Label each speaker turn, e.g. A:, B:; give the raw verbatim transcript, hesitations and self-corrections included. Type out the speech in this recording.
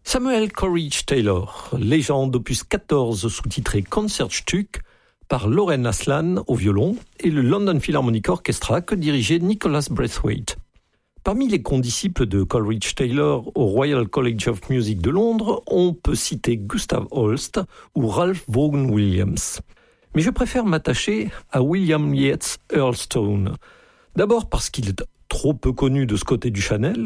A: Samuel Coleridge Taylor, légende opus quatorze sous-titré Concertstück par Loren Aslan au violon et le London Philharmonic Orchestra que dirigeait Nicholas Braithwaite. Parmi les condisciples de Coleridge Taylor au Royal College of Music de Londres, on peut citer Gustav Holst ou Ralph Vaughan Williams. Mais je préfère m'attacher à William Yeats Earlstone. D'abord parce qu'il est trop peu connu de ce côté du Channel,